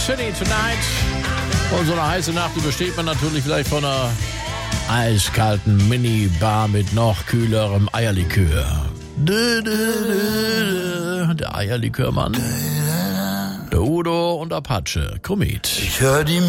City Tonight. Und so eine heiße Nacht übersteht man natürlich vielleicht von einer eiskalten Minibar mit noch kühlerem Eierlikör. Der Eierlikörmann. Der Udo und Apache. Komet. Ich hör die